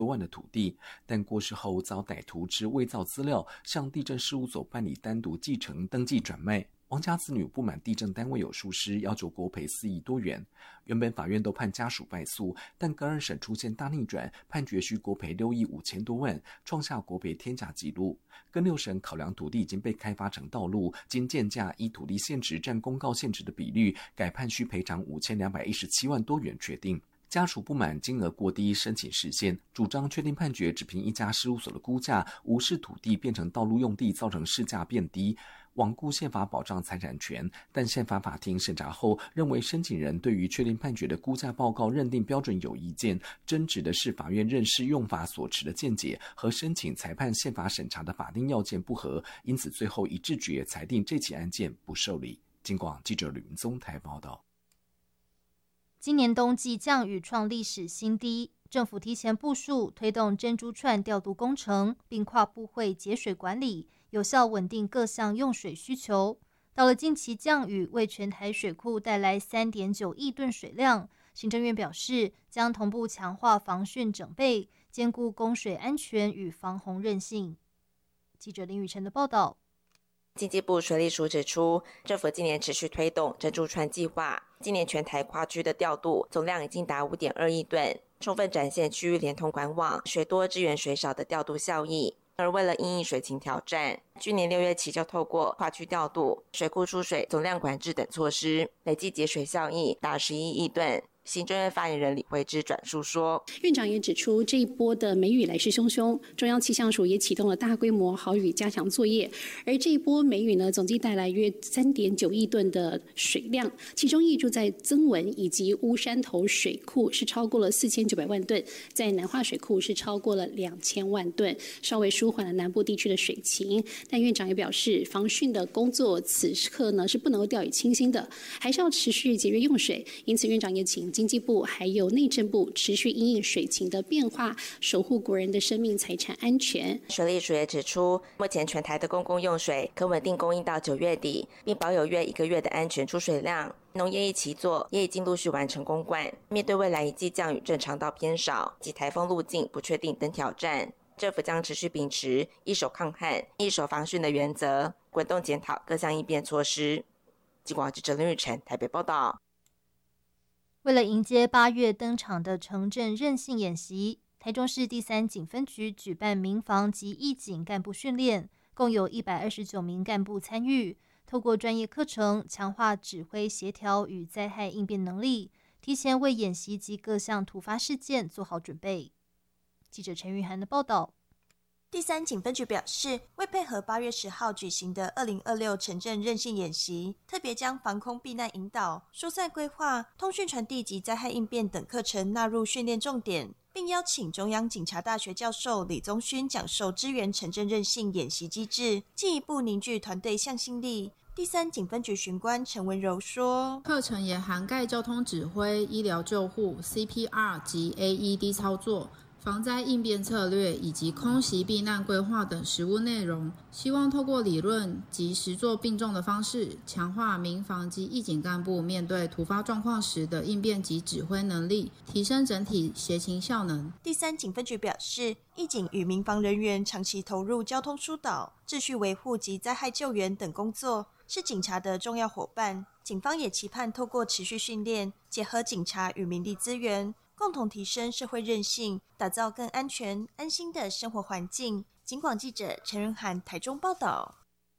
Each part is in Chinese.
多万的土地，但过世后遭歹徒持伪造资料向地政事务所办理单独继承登记转卖。王家子女不满地政单位有疏失，要求国赔4亿多元。原本法院都判家属败诉，但个人审出现大逆转，判决需国赔6亿5千多万，创下国赔天价纪录。更六审考量土地已经被开发成道路，经建价依土地现值占公告现值的比率，改判需赔偿5217万多元确定。家属不满金额过低，申请释宪，主张确定判决只凭一家事务所的估价，无视土地变成道路用地造成市价变低，罔顾宪法保障财产权。但宪法法庭审查后认为，申请人对于确定判决的估价报告认定标准有意见，争执的是法院认识用法所持的见解和申请裁判宪法审查的法定要件不合，因此最后一致决裁定这起案件不受理。警广记者吕明宗台报道。 今年冬季降雨创历史新低，政府提前部署推动珍珠串调度工程，并跨部会节水管理，有效稳定各项用水需求。到了近期降雨，为全台水库带来3.9亿吨水量，行政院表示将同步强化防汛整备，兼顾供水安全与防洪韧性。记者林宇晨的报道。 经济部水利署指出，政府今年持续推动珍珠串计划，今年全台跨区的调度总量已经达5.2亿吨，充分展现区域连通管网、水多支援水少的调度效益。而为了因应水情挑战，去年6月起就透过跨区调度、水库输水总量管制等措施，累计节水效益达11亿吨。行政院发言人李惠芝转述说， 院长也指出，这一波的梅雨来势汹汹，中央气象署也启动了大规模豪雨加强作业，而这一波梅雨呢，总计带来约3.9亿吨的水量，其中挹注在曾文以及乌山头水库是超过了4900万吨，在南化水库是超过了2000万吨，稍微舒缓了南部地区的水情。但院长也表示，防汛的工作此刻呢是不能够掉以轻心的，还是要持续节约用水。因此，院长也请经济部还有内政部持续因应水情的变化，守护国人的生命财产安全。 水利署也指出，目前全台的公共用水可稳定供应到9月底，并保有约1个月的安全出水量。农业一期作也已经陆续完成公灌。面对未来一季降雨正常到偏少及台风路径不确定等挑战，政府将持续秉持一手抗旱、一手防汛的原则，滚动检讨各项应变措施。警广记者林玉成台北报道。 为了迎接8月登场的城镇韧性演习，台中市第3警分局举办民防及义警干部训练，共有129名干部参与，透过专业课程强化指挥协调与灾害应变能力，提前为演习及各项突发事件做好准备。记者陈玉涵的报道。 第3警分局表示，为配合8月10号举行的2026城镇韧性演习，特别将防空避难引导、疏散规划、通讯传递及灾害应变等课程纳入训练重点，并邀请中央警察大学教授李宗勋讲授支援城镇韧性演习机制，进一步凝聚团队向心力。第3警分局巡官陈文柔说， 课程也涵盖交通指挥、医疗救护、CPR 及 AED 操作、防灾应变策略以及空袭避难规划等实务内容，希望透过理论及实作并重的方式，强化民防及义警干部面对突发状况时的应变及指挥能力，提升整体协勤效能。 第3警分局表示，义警与民防人员长期投入交通疏导、秩序维护及灾害救援等工作，是警察的重要伙伴。警方也期盼透过持续训练，结合警察与民力资源，共同提升社会韧性，打造更安全、安心的生活环境。警广记者陈仁涵台中报道。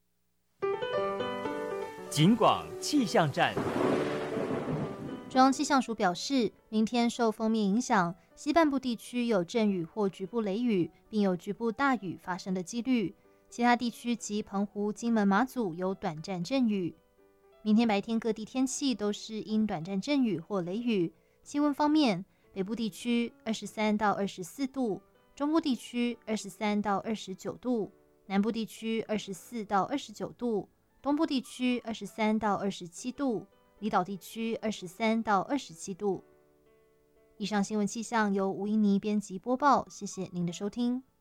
警广气象站。 中央气象署表示，明天受锋面影响，西半部地区有阵雨或局部雷雨，并有局部大雨发生的几率。其他地区及澎湖、金门、马祖有短暂阵雨。明天白天各地天气都是因短暂阵雨或雷雨。气温方面，北部地区23到24度，中部地区23到29度，南部地区24到29度，东部地区23到27度，离岛地区23到27度。以上新闻气象由吴依妮编辑播报，谢谢您的收听。